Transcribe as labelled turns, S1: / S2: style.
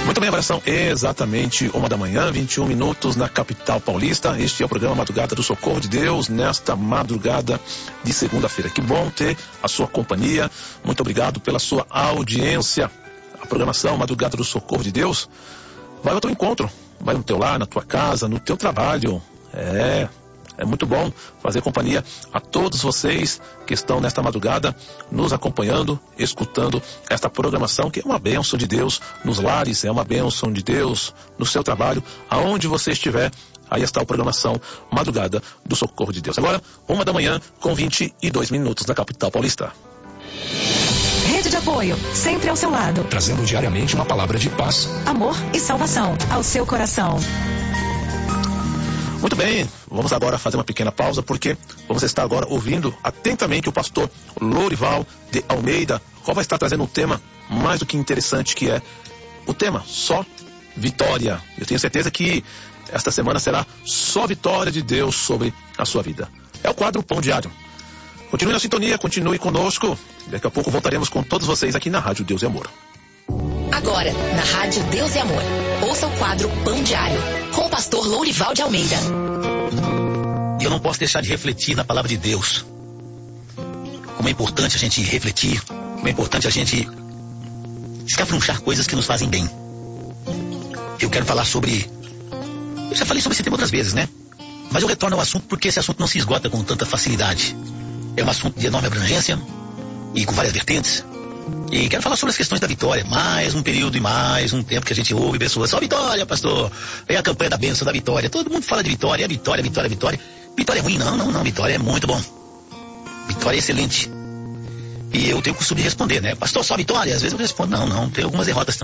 S1: Muito bem, agora são exatamente 1h, 21 minutos na capital paulista. Este é o programa Madrugada do Socorro de Deus, nesta madrugada de segunda-feira. Que bom ter a sua companhia. Muito obrigado pela sua audiência. A programação Madrugada do Socorro de Deus vai ao teu encontro, vai no teu lar, na tua casa, no teu trabalho. É muito bom fazer companhia a todos vocês que estão nesta madrugada nos acompanhando, escutando esta programação, que é uma bênção de Deus nos lares, é uma bênção de Deus no seu trabalho, aonde você estiver. Aí está a programação Madrugada do Socorro de Deus. Agora, 1h, com 22 minutos na capital paulista.
S2: Rede de apoio, sempre ao seu lado.
S3: Trazendo diariamente uma palavra de paz,
S2: amor e salvação ao seu coração.
S1: Muito bem, vamos agora fazer uma pequena pausa, porque vamos estar agora ouvindo atentamente o pastor Lourival de Almeida, qual vai estar trazendo um tema mais do que interessante, que é o tema Só Vitória. Eu tenho certeza que esta semana será só vitória de Deus sobre a sua vida. É o quadro Pão Diário. Continue na sintonia, continue conosco. Daqui a pouco voltaremos com todos vocês aqui na Rádio Deus e Amor.
S4: Agora, na Rádio Deus e Amor, ouça o quadro Pão Diário, com o pastor Lourival de Almeida.
S5: Eu não posso deixar de refletir na palavra de Deus. Como é importante a gente refletir, como é importante a gente escafrunchar coisas que nos fazem bem. Eu quero falar sobre... Eu já falei sobre esse tema outras vezes, né? Mas eu retorno ao assunto porque esse assunto não se esgota com tanta facilidade. É um assunto de enorme abrangência e com várias vertentes. E quero falar sobre as questões da vitória. Mais um período e mais um tempo que a gente ouve pessoas. Só vitória, pastor. É a campanha da bênção da vitória. Todo mundo fala de vitória. Vitória, vitória, vitória. Vitória é ruim? Não. Vitória é muito bom. Vitória é excelente. E eu tenho o costume de responder, né? Pastor, só vitória? Às vezes eu respondo, não. Tem algumas derrotas também.